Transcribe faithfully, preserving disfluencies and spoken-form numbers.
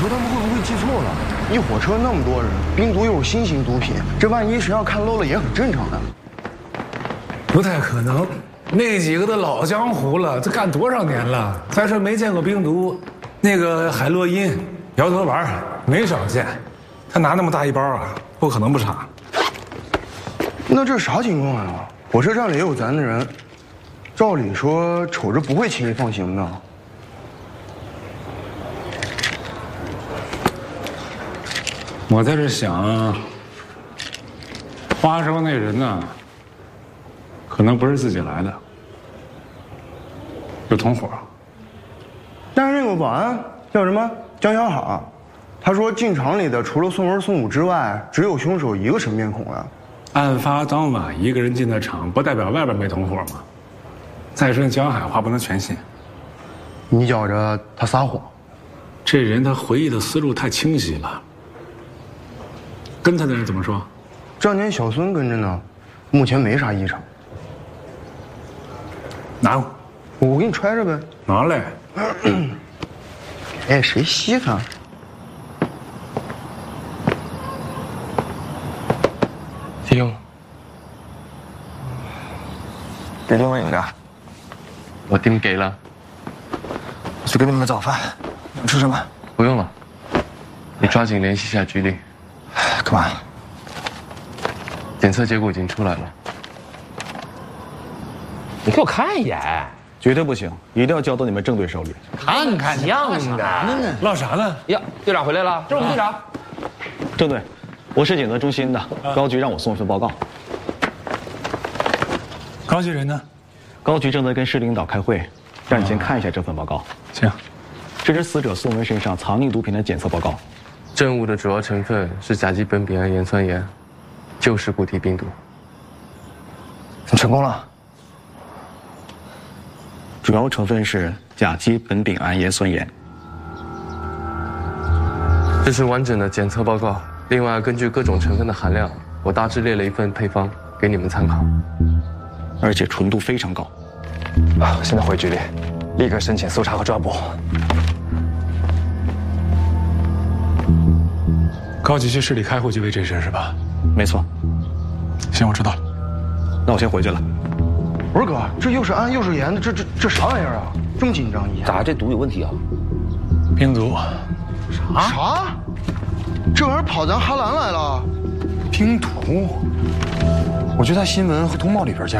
说他们会不会记错了？一火车那么多人，冰毒又是新型毒品，这万一谁要看漏了也很正常的。 不太可能，那几个都老江湖了，这干多少年了？再说没见过冰毒，那个海洛因、摇头丸没少见，他拿那么大一包啊，不可能不查。 那这啥情况啊？火车站里也有咱的人，照理说瞅着不会轻易放行的。 我在这想，花烧那人呢，可能不是自己来的，有同伙。 但是那个保安叫什么江小海，他说进厂里的除了宋文、宋武之外，只有凶手一个神面孔了。 案发当晚一个人进的厂，不代表外边没同伙吗？再说江海话不能全信， 你觉着他撒谎？ 这人他回忆的思路太清晰了。跟他的人怎么说？ 这两天小孙跟着呢，目前没啥异常。 拿过， 我给你揣着呗。 拿来。 哎，谁稀罕？ 弟兄， 给另外一个， 我订给了， 我去给你们早饭，你们吃什么？ 不用了，你抓紧联系一下局里。 干嘛？ 检测结果已经出来了。 你给我看一眼， 绝对不行，一定要交到你们正队手里。 看看样的。 唠啥呢？ 呀，队长回来了，这是我们队长。 正队，我是检测中心的，高局让我送一份报告。 高级人呢？ 高局正在跟市领导开会，让你先看一下这份报告。 行。 这是死者宋文身上藏匿毒品的检测报告。 证物的主要成分是甲基苯丙胺盐酸盐，就是固体病毒。 你成功了。 主要成分是甲基苯丙胺盐酸盐。 这是完整的检测报告。另外，根据各种成分的含量，我大致列了一份配方给你们参考， 而且纯度非常高。 啊，现在回局里，立刻申请搜查和抓捕。 高级去市里开会就为这事是吧？ 没错。 行，我知道了。 那我先回去了。 不是哥，这又是氨又是盐的，这这这啥玩意儿啊？这么紧张一下？ 咋这毒有问题啊？ 冰毒。 啥？啥？这玩意儿跑咱哈兰来了？ 冰毒？我就在新闻和通报里边见。